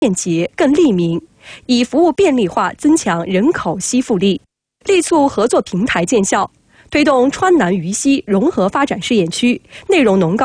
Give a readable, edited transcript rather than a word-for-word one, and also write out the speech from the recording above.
便捷、更利民，以服务便利化增强人口吸附力，力促合作平台见效，推动川南渝西融合发展试验区内容农高